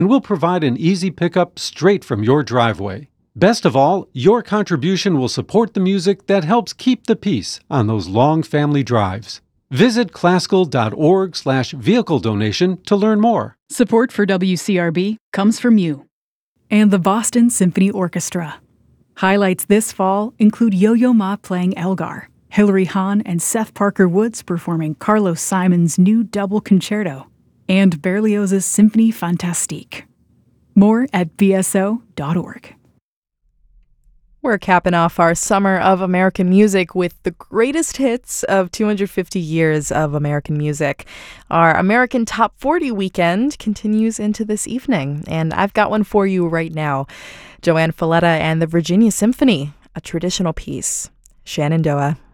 and we'll provide an easy pickup straight from your driveway. Best of all, your contribution will support the music that helps keep the peace on those long family drives. Visit classical.org/vehicle donation to learn more. Support for WCRB comes from you and the Boston Symphony Orchestra. Highlights this fall include Yo-Yo Ma playing Elgar, Hilary Hahn and Seth Parker Woods performing Carlos Simon's new double concerto, and Berlioz's Symphonie Fantastique. More at bso.org. We're capping off our summer of American music with the greatest hits of 250 years of American music. Our American Top 40 weekend continues into this evening, and I've got one for you right now. Joanne Falletta and the Virginia Symphony, a traditional piece. Shenandoah.